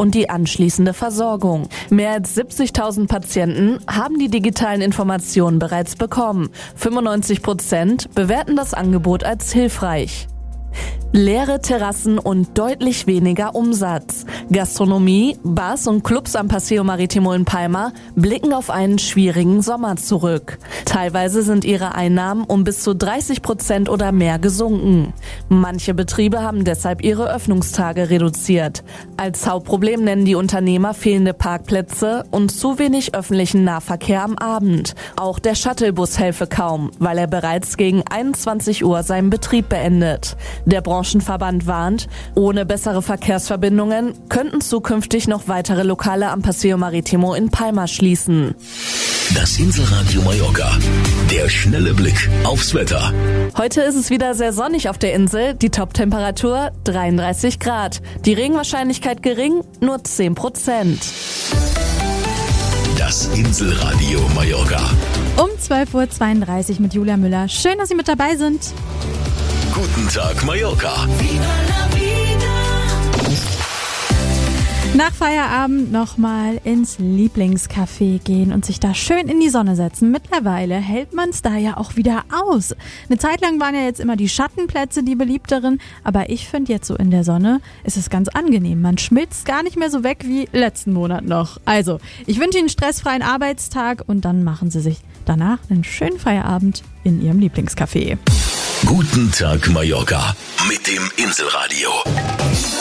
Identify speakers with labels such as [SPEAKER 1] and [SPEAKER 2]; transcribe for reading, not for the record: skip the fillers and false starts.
[SPEAKER 1] und die anschließende Versorgung. Mehr als 70.000 Patienten haben die digitalen Informationen bereits bekommen. 95% bewerten das Angebot als hilfreich. Leere Terrassen und deutlich weniger Umsatz. Gastronomie, Bars und Clubs am Paseo Marítimo in Palma blicken auf einen schwierigen Sommer zurück. Teilweise sind ihre Einnahmen um bis zu 30% oder mehr gesunken. Manche Betriebe haben deshalb ihre Öffnungstage reduziert. Als Hauptproblem nennen die Unternehmer fehlende Parkplätze und zu wenig öffentlichen Nahverkehr am Abend. Auch der Shuttlebus helfe kaum, weil er bereits gegen 21 Uhr seinen Betrieb beendet. Der Branchenverband warnt, ohne bessere Verkehrsverbindungen könnten zukünftig noch weitere Lokale am Paseo Marítimo in Palma schließen.
[SPEAKER 2] Das Inselradio Mallorca. Der schnelle Blick aufs Wetter.
[SPEAKER 1] Heute ist es wieder sehr sonnig auf der Insel. Die Toptemperatur 33 Grad. Die Regenwahrscheinlichkeit gering, nur 10%.
[SPEAKER 2] Das Inselradio Mallorca.
[SPEAKER 3] Um 12.32 Uhr mit Julia Müller. Schön, dass Sie mit dabei sind.
[SPEAKER 2] Guten Tag, Mallorca.
[SPEAKER 3] Nach Feierabend nochmal ins Lieblingscafé gehen und sich da schön in die Sonne setzen. Mittlerweile hält man es da ja auch wieder aus. Eine Zeit lang waren ja jetzt immer die Schattenplätze die beliebteren, aber ich finde jetzt so in der Sonne ist es ganz angenehm. Man schmilzt gar nicht mehr so weg wie letzten Monat noch. Also, ich wünsche Ihnen einen stressfreien Arbeitstag und dann machen Sie sich danach einen schönen Feierabend in Ihrem Lieblingscafé.
[SPEAKER 2] Guten Tag, Mallorca. Mit dem Inselradio.